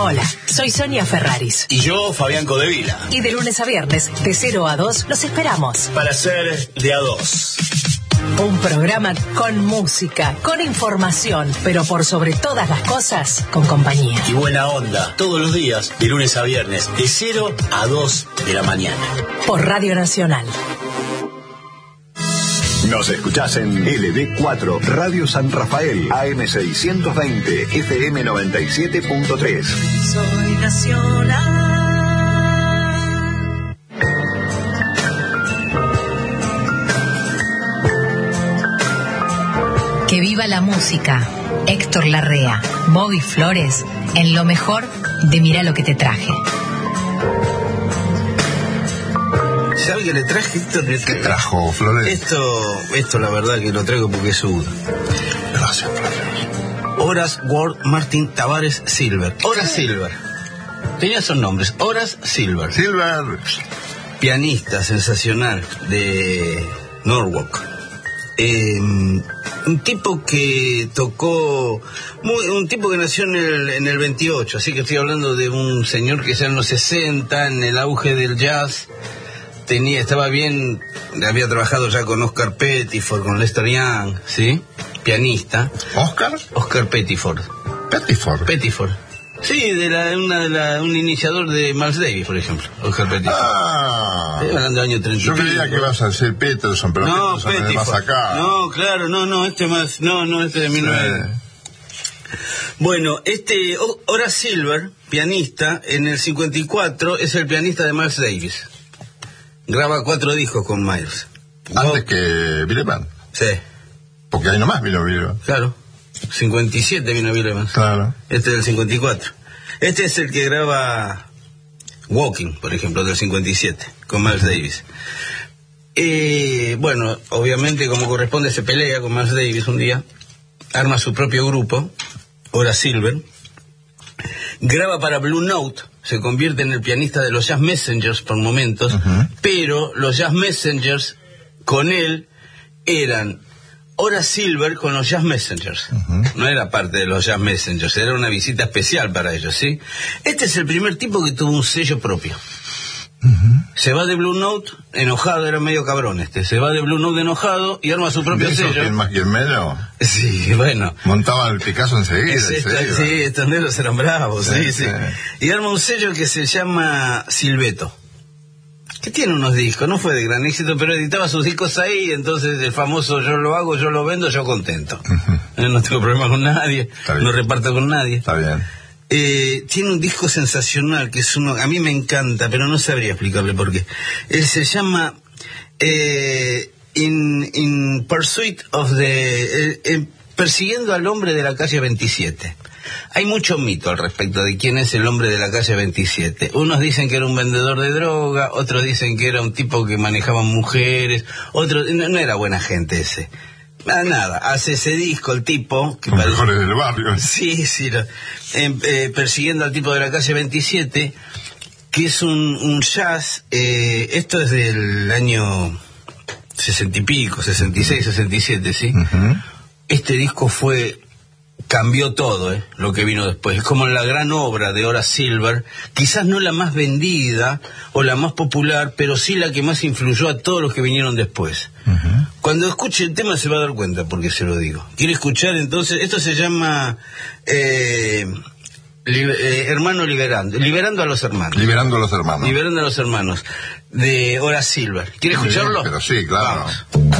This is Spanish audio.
Hola, soy Sonia Ferraris. Y yo, Fabián Codevila. Y de lunes a viernes, de 0 a 2, los esperamos. Para ser de a 2. Un programa con música, con información, pero por sobre todas las cosas, con compañía. Y buena onda, todos los días, de lunes a viernes, de 0 a 2 de la mañana. Por Radio Nacional. Nos escuchás en LD4, Radio San Rafael, AM620, FM 97.3. Soy nacional. Que viva la música. Héctor Larrea, Bobby Flores, en lo mejor de Mirá lo que te traje. ¿Sabe que le traje, Héctor? ¿Qué trajo, Flores? Esto la verdad que lo traigo porque es su... Gracias, Flores. Horace Ward Martin Tavares Silver. Horace Silver. Tenía esos nombres. Horace Silver. Silver. Pianista sensacional de Norwalk. Un tipo que tocó... un tipo que nació en el 28. Así que estoy hablando de un señor que ya en los 60, en el auge del jazz... estaba bien, había trabajado ya con Oscar Pettiford, con Lester Young, ¿sí? Pianista. Oscar Pettiford. Pettiford. Sí, un iniciador de Miles Davis, por ejemplo, Oscar Pettiford. Estoy hablando del año 30. Yo creía que ibas a decir Peterson, pero no, Peterson es más acá. No, claro, este de 1900. Bueno, Horace Silver, pianista, en el 54 es el pianista de Miles Davis. Graba 4 discos con Miles. ¿Antes que Bill Evans? Sí. Porque ahí nomás vino Bill Evans. Claro. 57 vino Bill Evans. Claro. Este es del 54. Este es el que graba Walking, por ejemplo, del 57, con Miles Davis. Bueno, obviamente, como corresponde, se pelea con Miles Davis un día. Arma su propio grupo, Horace Silver. Graba para Blue Note. Se convierte en el pianista de los Jazz Messengers por momentos, pero los Jazz Messengers con él eran Horace Silver con los Jazz Messengers. No era parte de los Jazz Messengers, era una visita especial para ellos, ¿sí? Este es el primer tipo que tuvo un sello propio. Se va de Blue Note enojado, era medio cabrón se va de Blue Note enojado y arma su propio sello. ¿Quién más, quién menos? Sí, bueno. Montaban el Picasso enseguida. Sí, estos negros eran bravos, sí. Y arma un sello que se llama Silveto, que tiene unos discos, no fue de gran éxito, pero editaba sus discos ahí, entonces el famoso yo lo hago, yo lo vendo, yo contento. No tengo problema con nadie, no reparto con nadie. Está bien. Tiene un disco sensacional que es uno, a mí me encanta, pero no sabría explicarle por qué. Se llama In Pursuit of the persiguiendo al hombre de la calle 27. Hay mucho mito al respecto de quién es el hombre de la calle 27. Unos dicen que era un vendedor de droga, otros dicen que era un tipo que manejaba mujeres, otros no era buena gente ese. Nada, hace ese disco el tipo que los mejores del barrio. Sí, persiguiendo al tipo de la calle 27, que es un jazz. Esto es del año 60 y pico, 66, 67, ¿sí? Este disco cambió todo, lo que vino después. Es como la gran obra de Horace Silver, quizás no la más vendida o la más popular, pero sí la que más influyó a todos los que vinieron después. Cuando escuche el tema se va a dar cuenta por qué se lo digo. ¿Quiere escuchar entonces? Esto se llama Liberando a los hermanos. Liberando a los hermanos, de Horace Silver. ¿Quiere escucharlo? Pero sí, claro. Vamos.